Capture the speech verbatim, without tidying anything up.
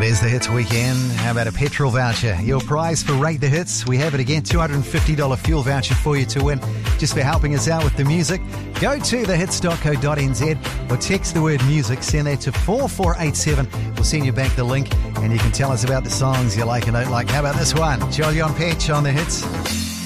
It is the Hits Weekend. How about a petrol voucher? Your prize for Rate the Hits. We have it again, two hundred fifty dollars fuel voucher for you to win just for helping us out with the music. Go to the hits dot co dot n z or text the word music. Send that to four four eight seven. We'll send you back the link and you can tell us about the songs you like and don't like. How about this one? Jolyon Patch on the Hits.